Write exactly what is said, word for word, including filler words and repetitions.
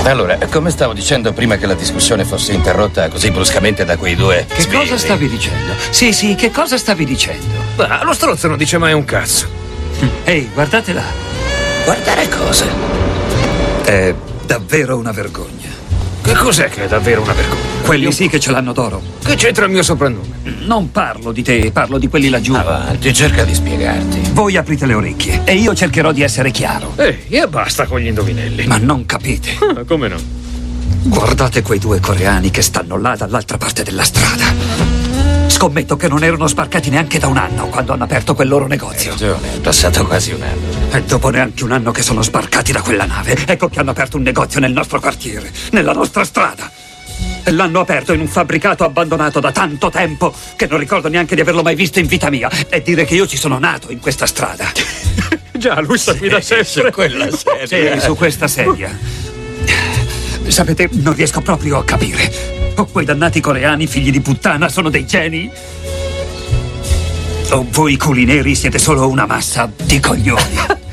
Allora, come stavo dicendo prima che la discussione fosse interrotta così bruscamente da quei due Che sbirri. cosa stavi dicendo? Sì, sì, che cosa stavi dicendo? Ah, lo stronzo non dice mai un cazzo. Ehi, guardate là. Guardare cosa? È davvero una vergogna. Che cos'è che è davvero una vergogna? Quelli sì che ce l'hanno d'oro. Che c'entra il mio soprannome? Non parlo di te, parlo di quelli laggiù. Avanti, cerca di spiegarti. Voi aprite le orecchie e io cercherò di essere chiaro. Ehi, e basta con gli indovinelli. Ma non capite. Ah, come no? Guardate quei due coreani che stanno là dall'altra parte della strada. Scommetto che non erano sbarcati neanche da un anno quando hanno aperto quel loro negozio. Hai ragione, è passato quasi un anno. E dopo neanche un anno che sono sbarcati da quella nave, ecco che hanno aperto un negozio nel nostro quartiere, nella nostra strada. E l'hanno aperto in un fabbricato abbandonato da tanto tempo che non ricordo neanche di averlo mai visto in vita mia. E dire che io ci sono nato in questa strada. Già, lui sta qui da sempre. Su quella sedia. Sì, su questa sedia. Sapete, non riesco proprio a capire. O quei dannati coreani, figli di puttana, sono dei geni? O voi culi neri siete solo una massa di coglioni?